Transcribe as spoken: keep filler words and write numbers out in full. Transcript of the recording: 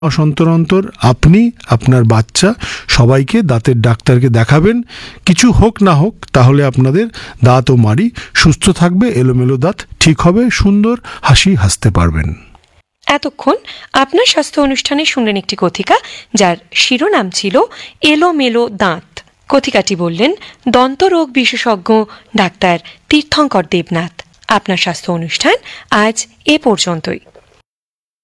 অন্তর অন্তর আপনি আপনার বাচ্চা সবাইকে দাঁতের ডাক্তারকে দেখাবেন। কিছু হোক না হোক তাহলে আপনাদের দাঁত ও মাড়ি সুস্থ থাকবে, এলোমেলো দাঁত ঠিক হবে, সুন্দর হাসি হাসতে পারবেন। এতক্ষণ আপনার স্বাস্থ্য অনুষ্ঠানে শুনলেন একটি কথিকা যার শিরোনাম ছিল এলোমেলো দাঁত। কথিকাটি বললেন দন্তরোগ বিশেষজ্ঞ ডাক্তার তীর্থঙ্কর দেবনাথ। আপনার স্বাস্থ্য অনুষ্ঠান আজ এ পর্যন্তই।